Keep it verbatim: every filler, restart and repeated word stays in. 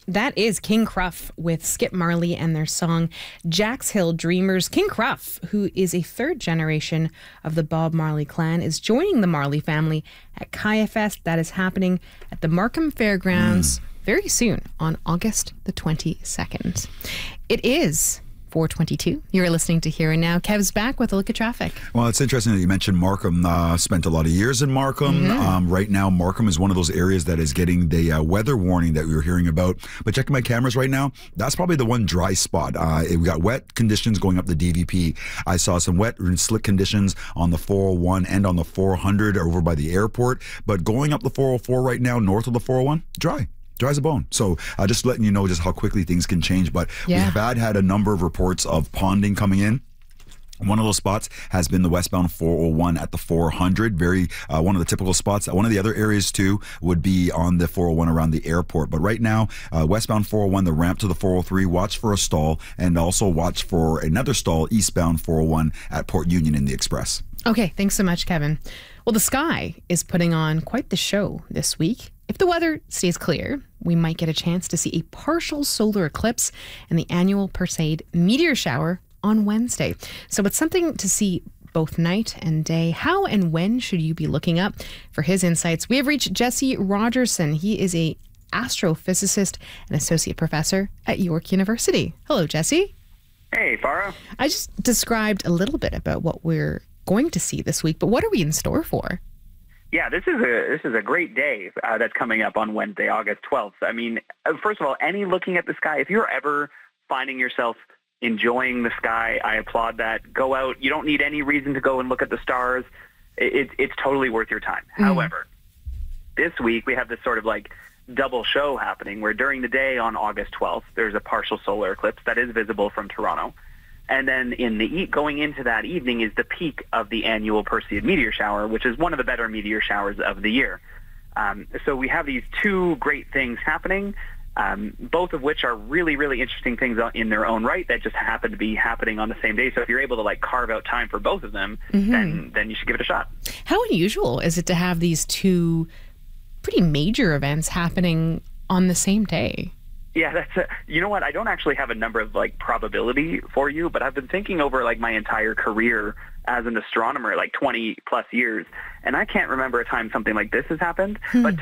That is King Cruff with Skip Marley and their song Jack's Hill Dreamers. King Cruff, who is a third generation of the Bob Marley clan, is joining the Marley family at Kaya Fest. That is happening at the Markham Fairgrounds mm. very soon on August the twenty-second. It is four twenty-two. You're listening to Here and Now. Kev's back with a look at traffic. Well, it's interesting that you mentioned Markham. Uh, spent a lot of years in Markham. Mm-hmm. Um, right now, Markham is one of those areas that is getting the uh, weather warning that we were hearing about. But checking my cameras right now, that's probably the one dry spot. Uh, we got wet conditions going up the D V P. I saw some wet and slick conditions on the four oh one and on the four hundred over by the airport. But going up the four oh four right now, north of the four oh one, dry. Dry as a bone. So uh, just letting you know just how quickly things can change. But yeah. we have had, had a number of reports of ponding coming in. One of those spots has been the westbound four oh one at the four hundred. Very uh, one of the typical spots. One of the other areas too would be on the four oh one around the airport. But right now, uh, westbound four oh one, the ramp to the four oh three, watch for a stall, and also watch for another stall eastbound four oh one at Port Union in the Express. Okay, thanks so much, Kevin. Well, the sky is putting on quite the show this week. If the weather stays clear, we might get a chance to see a partial solar eclipse and the annual Perseid meteor shower on Wednesday. So it's something to see both night and day. How and when should you be looking up? For his insights, we have reached Jesse Rogerson. He is a astrophysicist and associate professor at York University. Hello, Jesse. Hey, Farah. I just described a little bit about what we're going to see this week, but what are we in store for? Yeah, this is a this is a great day uh, that's coming up on Wednesday, August twelfth. I mean, first of all, any looking at the sky, if you're ever finding yourself enjoying the sky, I applaud that. Go out. You don't need any reason to go and look at the stars. It, it, it's totally worth your time. Mm. However, this week we have this sort of like double show happening where during the day on August twelfth, there's a partial solar eclipse that is visible from Toronto. And then in the going into that evening is the peak of the annual Perseid meteor shower, which is one of the better meteor showers of the year. Um, so we have these two great things happening, um, both of which are really, really interesting things in their own right that just happen to be happening on the same day. So if you're able to like carve out time for both of them, mm-hmm. then then you should give it a shot. How unusual is it to have these two pretty major events happening on the same day? Yeah, that's a, you know what? I don't actually have a number of like probability for you, but I've been thinking over like my entire career as an astronomer, like twenty plus years, and I can't remember a time something like this has happened. Hmm. But